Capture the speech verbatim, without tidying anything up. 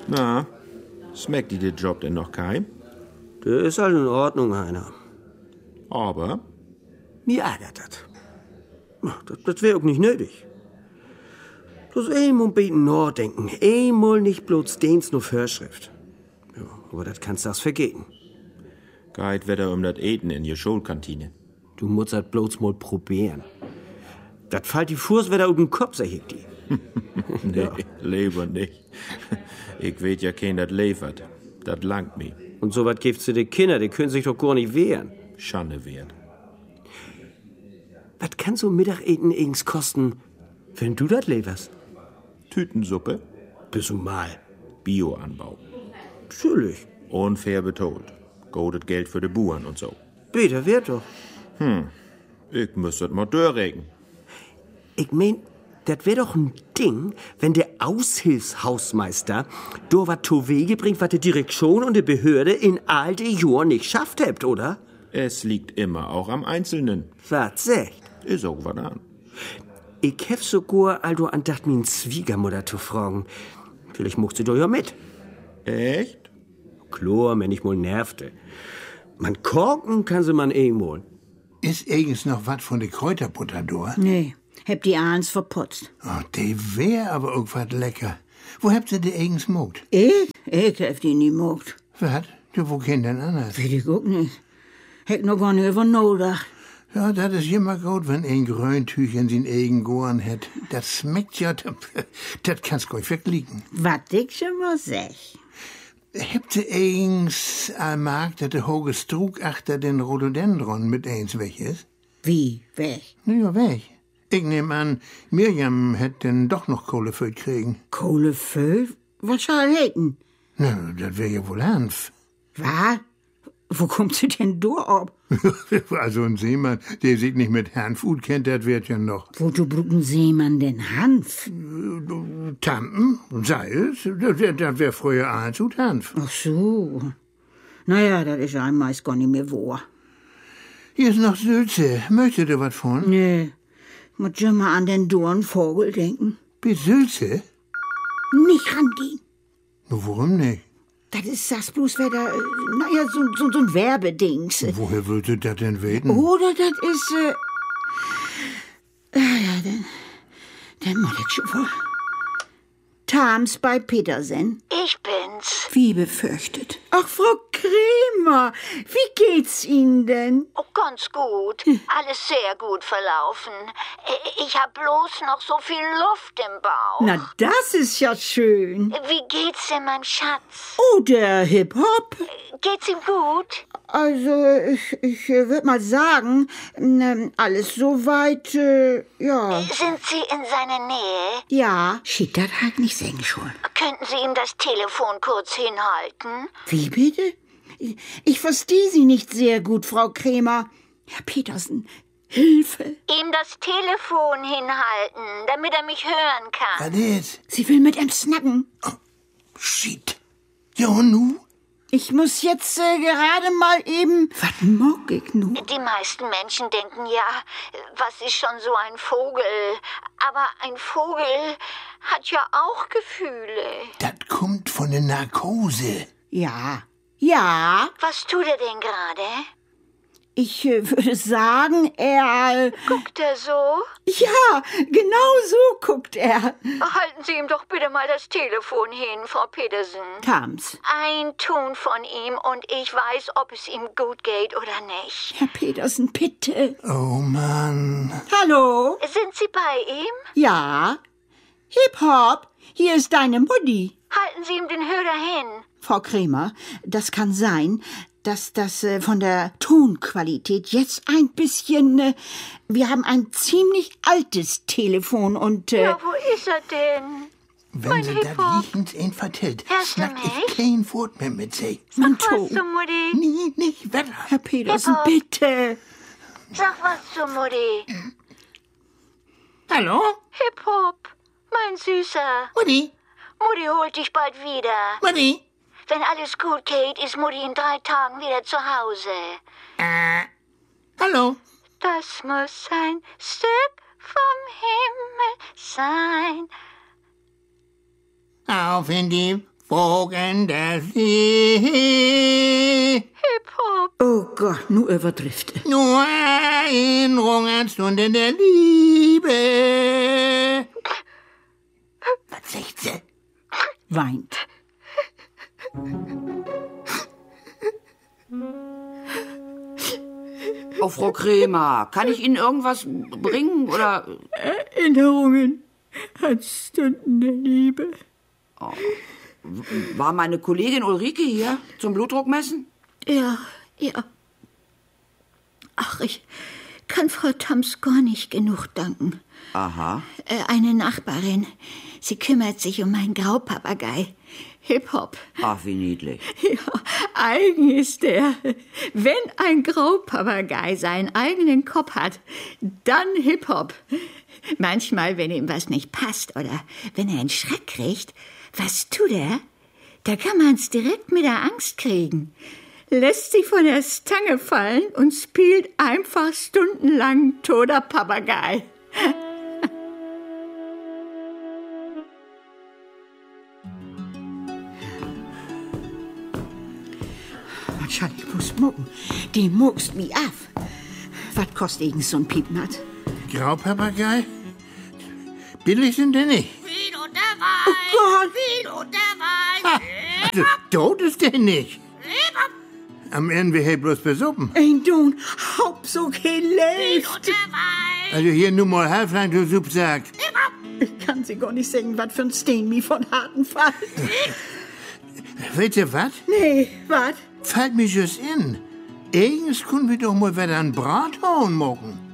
Na, schmeckt dir der Job denn noch kein? Der ist halt in Ordnung, Heiner. Aber? Mir ärgert das. Das, das wäre auch nicht nötig. Bloß einmal beten nachdenken. Einmal nicht bloß Dens nur Vorschrift. Ja, aber das kannst du das vergehen. Geht wieder um das Eten in je Schulkantine. Du musst das bloß mal probieren. Das fällt die Fuß wieder auf den Kopf, sag ich dir. Nee, Ja. lieber nicht. Ich weet ja kein, das liefert. Das langt mir. Und so was gibt's zu den Kindern, die können sich doch gar nicht wehren. Schande wert. Was kann so Mittageten eigens kosten, wenn du das lieferst? Tütensuppe, Bist du mal. Bioanbau. Natürlich. Unfair betont. Goldet Geld für die Buren und so. Bitte, wird doch. Ich müsste mal durchregen. Ich mein, das wär doch ein Ding, wenn der Aushilfshausmeister do wat zu Wege bringt, was die Direktion und die Behörde in all die Jahren nicht schafft habt, oder? Es liegt immer auch am Einzelnen. Was sagt? Ist auch was an. Ich hef sogar also andacht, min Schwiegermutter zu fragen. Vielleicht mocht sie doch ja mit. Echt? Klar, wenn ich mal nervte. Man korken kann sie man eh mal. Ist eigens noch wat von de Kräuterbutter da? Nee, hab die Ahns verputzt. Oh, die wär aber auch wat lecker. Wo habt ihr die eigens mogt? Ich? Ich hab die nie mogt. Wat? Du, wo kennt denn anders? Weiß ich auch nicht. Hätt noch gar nicht über nachgedacht. Ja, das ist immer gut, wenn ein Gröntüch in sin eigen Goren hat. Das schmeckt ja, das kannst du euch vergliegen. Was ich schon mal sag. Habt ihr eigens allmarkt, dass der hohe Strug achter den Rhododendron mit eins weg ist? Wie, weg? Na ja, weg. Ich nehm an, Mirjam hätt denn doch noch Kohleföd kriegen. Kohlefüll? Was soll hätten? Na, das wär ja wohl Hanf. Was? Wo kommt sie denn da ab? Also ein Seemann, der sich nicht mit Hanf gut kennt, das wird ja noch. Wozu brauchen Seemann denn Hanf? Tampen, Salz, das wär, das wär früher eins und Hanf. Ach so. Naja, das ist einem meist gar nicht mehr wahr. Hier ist noch Sülze. Möchtet ihr was von? Nee, muss schon mal an den Dornvogel denken. Bis Sülze? Nicht rangehen. Warum nicht? Das ist das bloß wieder, äh, naja, so, so, so ein Werbedings. Woher würdet ihr das denn weten? Oder das ist, äh, ah ja, dann, dann muss ich schon wohl. Tams bei Petersen. Ich bin's. Wie befürchtet. Ach, Frau Kremer, wie geht's Ihnen denn? Oh, ganz gut. Alles sehr gut verlaufen. Ich hab bloß noch so viel Luft im Bauch. Na, das ist ja schön. Wie geht's denn meinem Schatz? Oh, der Hip-Hop. Geht's ihm gut? Also, ich, ich würde mal sagen, ähm, alles soweit, äh, ja. Sind Sie in seiner Nähe? Ja. Schied das halt nicht singen schon. Könnten Sie ihm das Telefon kurz hinhalten? Wie bitte? Ich, ich verstehe Sie nicht sehr gut, Frau Kremer. Herr Petersen, Hilfe. Ihm das Telefon hinhalten, damit er mich hören kann. Was ist? Sie will mit ihm snacken. Shit. Ja, und nu? Ich muss jetzt äh, gerade mal eben... Was mag ich nun? Die meisten Menschen denken ja, was ist schon so ein Vogel? Aber ein Vogel hat ja auch Gefühle. Das kommt von der Narkose. Ja, ja, Was tut er denn gerade? ich äh, würde sagen, er... Äh, Guckt er so? ja, genau so guckt er. Halten Sie ihm doch bitte mal das Telefon hin, Frau Petersen. Tams, Ein Ton von ihm und ich weiß, ob es ihm gut geht oder nicht. Herr Petersen, bitte. Oh Mann. Hallo? Sind Sie bei ihm? Ja? Hip-Hop, hier ist deine Mutti. Halten Sie ihm den Hörer hin. Frau Kremer, das kann sein, dass das äh, von der Tonqualität jetzt ein bisschen... Äh, wir haben ein ziemlich altes Telefon und... Äh, Ja, wo ist er denn? Wenn Mein sie das Hip-Hop. riechend ihn vertellt, Hörst du snack mich? ich kein Wort mehr mit sie. mein Was To. zu Mutti? Nie, nicht wetter. Herr Petersen, Hip-Hop. bitte. Sag was zu Mutti. Hallo? Hip-Hop, mein Süßer. Mutti? Mutti holt dich bald wieder. Mutti? Wenn alles gut geht, ist Mutti in drei Tagen wieder zu Hause. Äh, hallo? Das muss ein Stück vom Himmel sein. Auf in die Wogen der See. Hip-Hop. Oh Gott, nu übertrifft. Nur Erinnerung an Stunden der Liebe. Was sagt sie? Weint. Oh, Frau Krämer, kann ich Ihnen irgendwas bringen oder? Erinnerungen an Stunden der Liebe. Oh. War meine Kollegin Ulrike hier zum Blutdruckmessen? Ja, ja. Ach, ich kann Frau Thoms gar nicht genug danken. Aha. Äh, eine Nachbarin. Sie kümmert sich um meinen Graupapagei. Hip-Hop. Ach, wie niedlich. Ja, eigen ist der. Wenn ein Graupapagei seinen eigenen Kopf hat, dann Hip-Hop. Manchmal, wenn ihm was nicht passt oder wenn er einen Schreck kriegt, was tut er? Da kann man's direkt mit der Angst kriegen. Lässt sich von der Stange fallen und spielt einfach stundenlang toter Papagei. Schatz, ich muss mucken. Die muckst mich auf. Was kostet irgend so ein Piepmatt? Graupapagei? Billig sind die nicht. Wie und der Wein. Oh Gott! Wie und der Wein. Ha, also, tot ist der nicht. Am Ende wir bloß besuppen. Ein Don, Hauptsache Wie lebt. und der Wein. Also hier nur mal Halflein, du Supp sagt. Ich kann sie gar nicht sagen, was für ein Steen mich von harten Fall. Weißt ihr was? Nee, was? Fällt mir just in. Eigens können wir doch mal wieder ein Brathauen machen.